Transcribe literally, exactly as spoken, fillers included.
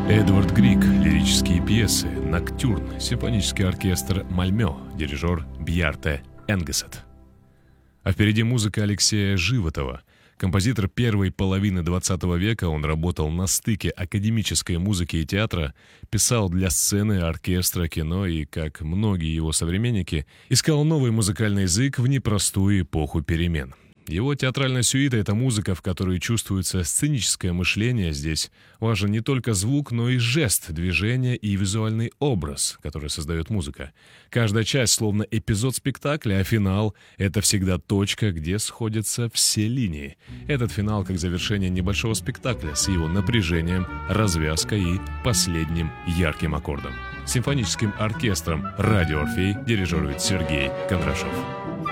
Эдвард Григ, лирические пьесы, «Ноктюрн», симфонический оркестр «Мальмё», дирижер Бьярте Энгесет. А впереди музыка Алексея Животова. Композитор первой половины двадцатого века, он работал на стыке академической музыки и театра, писал для сцены, оркестра, кино и, как многие его современники, искал новый музыкальный язык в непростую эпоху перемен. Его театральная сюита — это музыка, в которой чувствуется сценическое мышление. Здесь важен не только звук, но и жест, движение и визуальный образ, который создает музыка. Каждая часть словно эпизод спектакля, а финал — это всегда точка, где сходятся все линии. Этот финал как завершение небольшого спектакля с его напряжением, развязкой и последним ярким аккордом. Симфоническим оркестром «Радио Орфей» дирижирует Сергей Кондрашов.